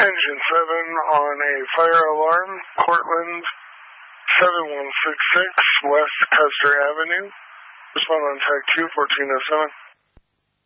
Engine 7 on a fire alarm, Cortland 7166 West Custer Avenue. Respond on tag 2, 1407.